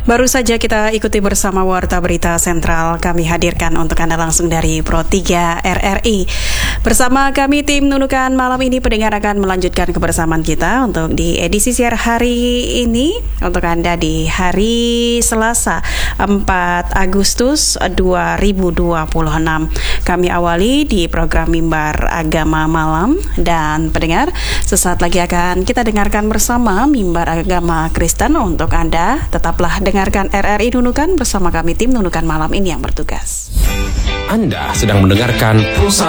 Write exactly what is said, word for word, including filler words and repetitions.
Baru saja kita ikuti bersama Warta Berita Sentral kami hadirkan untuk Anda langsung dari Pro tiga R R I. Bersama kami tim Nunukan malam ini pendengar akan melanjutkan kebersamaan kita untuk di edisi siar hari ini untuk Anda di hari Selasa empat Agustus dua ribu dua puluh enam. Kami awali di program Mimbar Agama Malam dan pendengar sesaat lagi akan kita dengarkan bersama Mimbar Agama Kristen untuk Anda. Tetaplah dengarkan R R I Nunukan bersama kami tim Nunukan malam ini yang bertugas. Anda sedang mendengarkan